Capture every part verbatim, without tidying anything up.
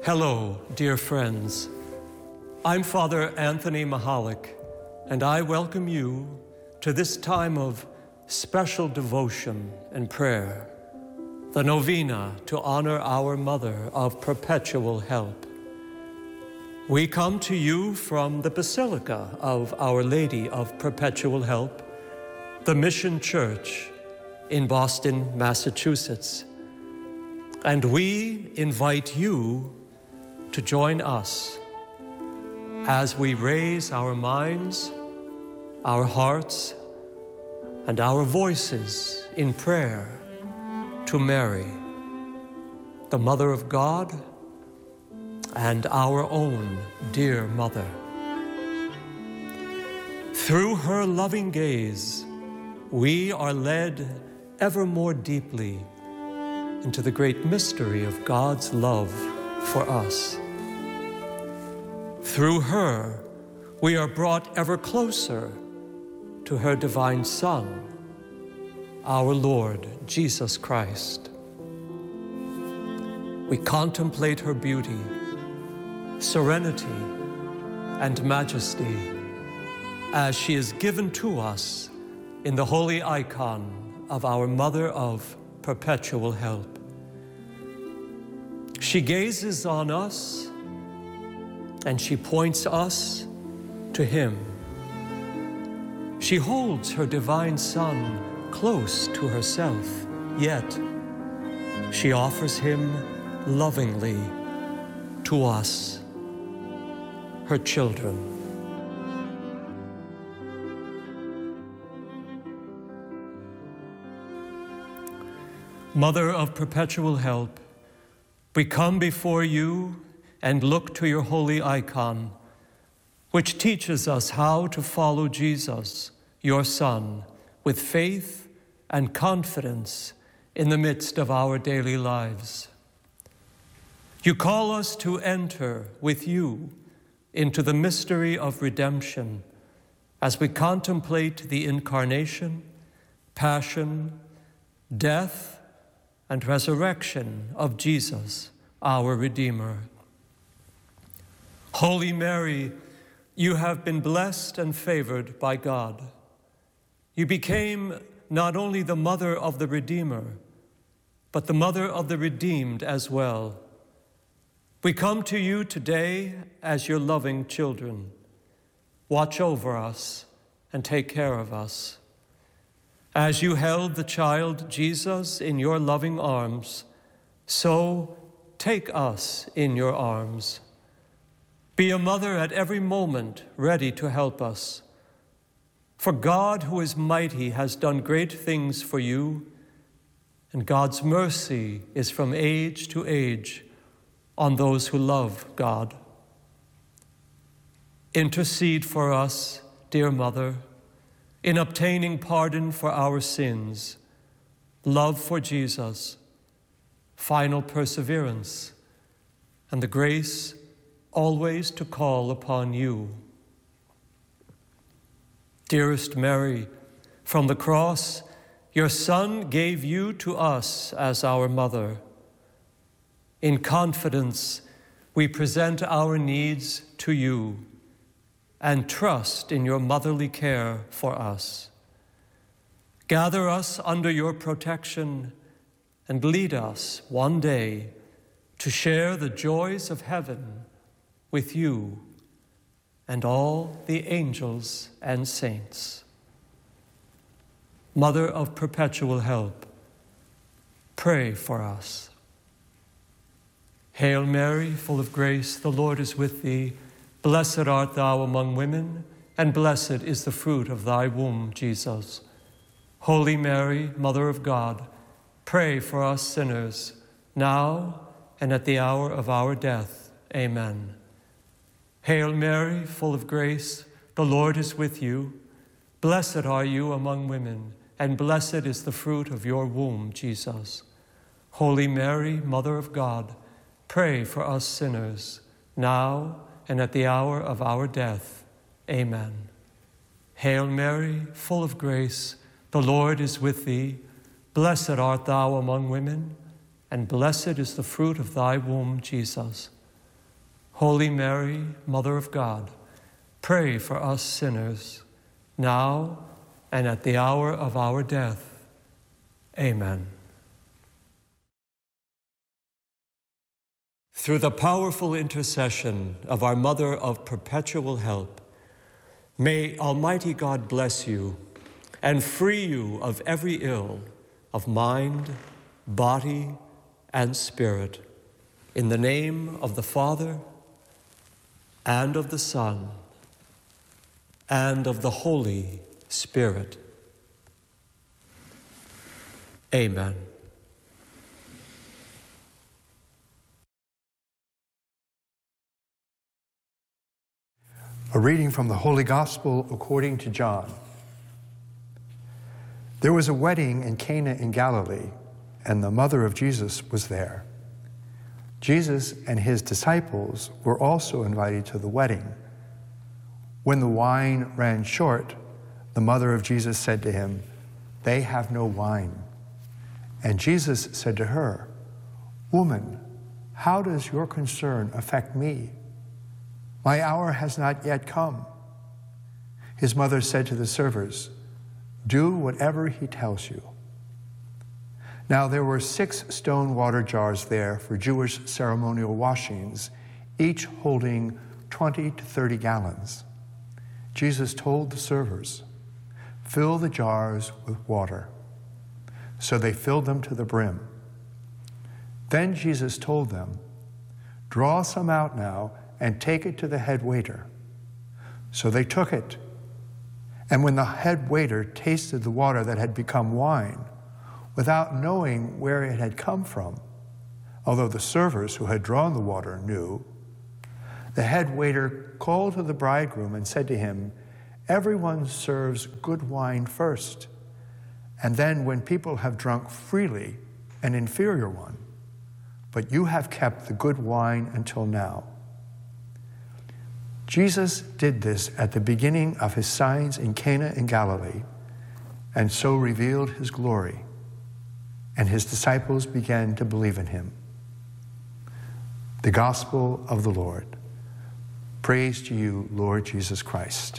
Hello, dear friends. I'm Father Anthony Mahalik, and I welcome you to this time of special devotion and prayer, the novena to honor our Mother of Perpetual Help. We come to you from the Basilica of Our Lady of Perpetual Help, the Mission Church in Boston, Massachusetts. And we invite you to join us as we raise our minds, our hearts, and our voices in prayer to Mary, the Mother of God and our own dear Mother. Through her loving gaze, we are led ever more deeply into the great mystery of God's love for us. Through her, we are brought ever closer to her divine Son, our Lord Jesus Christ. We contemplate her beauty, serenity, and majesty as she is given to us in the holy icon of our Mother of Perpetual Help. She gazes on us and she points us to Him. She holds her divine Son close to herself, yet she offers Him lovingly to us, her children. Mother of Perpetual Help, we come before you and look to your holy icon, which teaches us how to follow Jesus, your Son, with faith and confidence in the midst of our daily lives. You call us to enter with you into the mystery of redemption as we contemplate the incarnation, passion, death, and resurrection of Jesus, our Redeemer. Holy Mary, you have been blessed and favored by God. You became not only the mother of the Redeemer, but the mother of the redeemed as well. We come to you today as your loving children. Watch over us and take care of us. As you held the child Jesus in your loving arms, so take us in your arms. Be a mother at every moment, ready to help us. For God, who is mighty, has done great things for you, and God's mercy is from age to age on those who love God. Intercede for us, dear Mother, in obtaining pardon for our sins, love for Jesus, final perseverance, and the grace always to call upon you. Dearest Mary, from the cross, your Son gave you to us as our mother. In confidence, we present our needs to you and trust in your motherly care for us. Gather us under your protection and lead us one day to share the joys of heaven with you and all the angels and saints. Mother of Perpetual Help, pray for us. Hail Mary, full of grace, the Lord is with thee. Blessed art thou among women, and blessed is the fruit of thy womb, Jesus. Holy Mary, Mother of God, pray for us sinners, now and at the hour of our death. Amen. Hail Mary, full of grace, the Lord is with you. Blessed are you among women, and blessed is the fruit of your womb, Jesus. Holy Mary, Mother of God, pray for us sinners, now and at the hour of our death. Amen. Hail Mary, full of grace, the Lord is with thee. Blessed art thou among women, and blessed is the fruit of thy womb, Jesus. Holy Mary, Mother of God, pray for us sinners, now and at the hour of our death. Amen. Through the powerful intercession of our Mother of Perpetual Help, may Almighty God bless you and free you of every ill of mind, body, and spirit. In the name of the Father, and of the Son, and of the Holy Spirit. Amen. A reading from the Holy Gospel according to John. There was a wedding in Cana in Galilee, and the mother of Jesus was there. Jesus and his disciples were also invited to the wedding. When the wine ran short, the mother of Jesus said to him, "They have no wine." And Jesus said to her, "Woman, how does your concern affect me? My hour has not yet come." His mother said to the servers, "Do whatever he tells you." Now there were six stone water jars there for Jewish ceremonial washings, each holding twenty to thirty gallons. Jesus told the servers, "Fill the jars with water." So they filled them to the brim. Then Jesus told them, "Draw some out now and take it to the head waiter." So they took it. And when the head waiter tasted the water that had become wine, without knowing where it had come from, although the servers who had drawn the water knew, the head waiter called to the bridegroom and said to him, "Everyone serves good wine first, and then when people have drunk freely, an inferior one. But you have kept the good wine until now." Jesus did this at the beginning of his signs in Cana in Galilee, and so revealed his glory, and his disciples began to believe in him. The Gospel of the Lord. Praise to you, Lord Jesus Christ.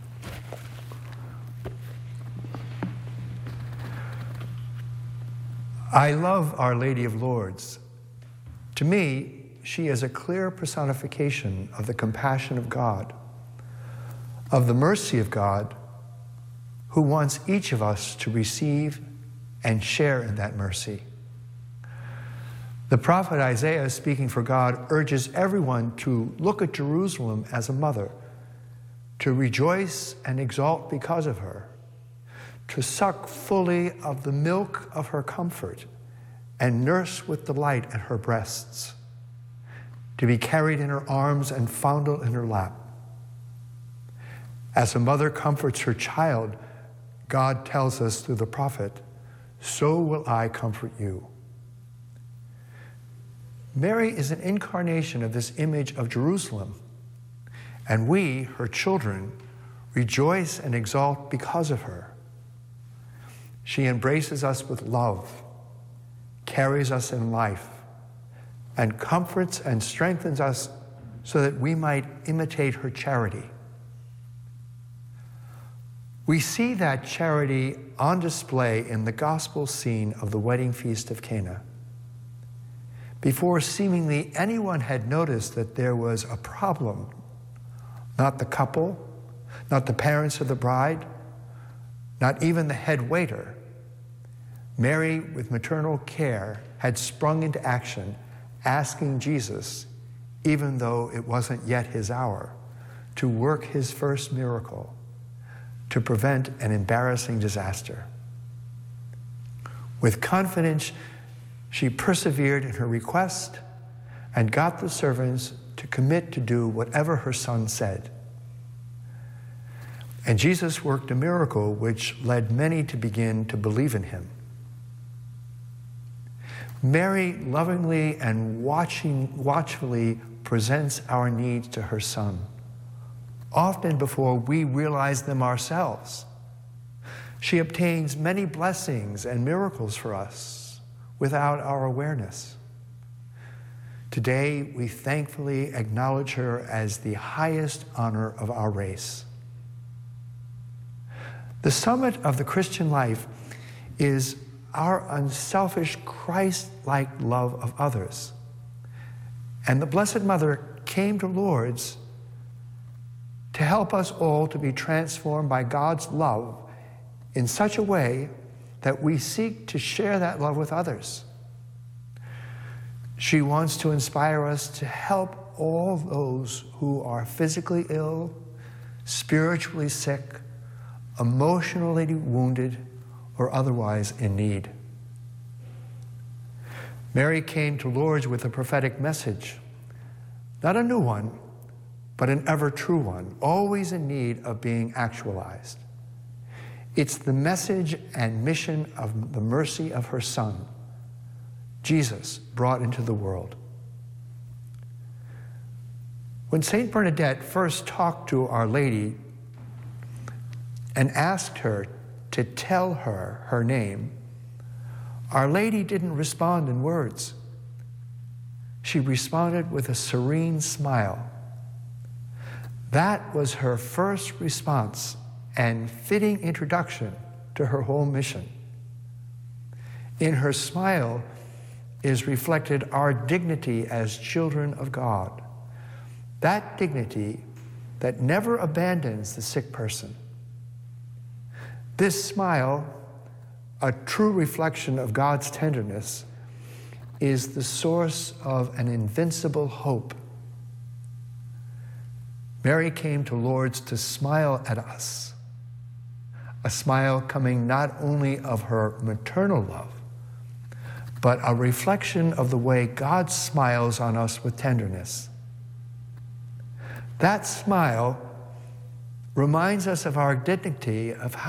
I love Our Lady of Lourdes. To me, she is a clear personification of the compassion of God, of the mercy of God, who wants each of us to receive and share in that mercy. The prophet Isaiah, speaking for God, urges everyone to look at Jerusalem as a mother, to rejoice and exult because of her, to suck fully of the milk of her comfort and nurse with delight at her breasts, to be carried in her arms and fondled in her lap. As a mother comforts her child, God tells us through the prophet, "So will I comfort you." Mary is an incarnation of this image of Jerusalem, and we, her children, rejoice and exult because of her. She embraces us with love, carries us in life, and comforts and strengthens us so that we might imitate her charity. We see that charity on display in the gospel scene of the wedding feast of Cana. Before seemingly anyone had noticed that there was a problem, not the couple, not the parents of the bride, not even the head waiter, Mary, with maternal care, had sprung into action, asking Jesus, even though it wasn't yet his hour, to work his first miracle, to prevent an embarrassing disaster. With confidence, she persevered in her request and got the servants to commit to do whatever her son said. And Jesus worked a miracle which led many to begin to believe in him. Mary lovingly and watching, watchfully presents our needs to her son, often before we realize them ourselves. She obtains many blessings and miracles for us without our awareness. Today, we thankfully acknowledge her as the highest honor of our race. The summit of the Christian life is our unselfish, Christ-like love of others. And the Blessed Mother came to Lourdes to help us all to be transformed by God's love in such a way that we seek to share that love with others. She wants to inspire us to help all those who are physically ill, spiritually sick, emotionally wounded, or otherwise in need. Mary came to Lourdes with a prophetic message, not a new one, but an ever true one, always in need of being actualized. It's the message and mission of the mercy of her Son, Jesus, brought into the world. When Saint Bernadette first talked to Our Lady and asked her to tell her her name, Our Lady didn't respond in words. She responded with a serene smile. That was her first response and fitting introduction to her whole mission. In her smile is reflected our dignity as children of God, that dignity that never abandons the sick person. This smile, a true reflection of God's tenderness, is the source of an invincible hope. Mary came to Lourdes to smile at us, a smile coming not only of her maternal love, but a reflection of the way God smiles on us with tenderness. That smile reminds us of our dignity, of how